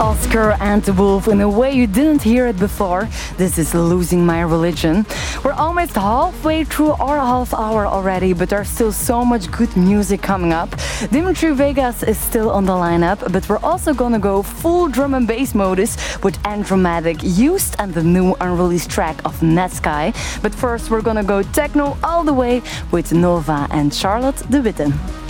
Oscar and the Wolf in a way you didn't hear it before. This is Losing My Religion. We're almost halfway through our half hour already, but there's still so much good music coming up. Dimitri Vegas is still on the lineup, but we're also gonna go full drum and bass modus with Andromatic Used and the new unreleased track of Netsky. But first we're gonna go techno all the way with Nova and Charlotte de Witten.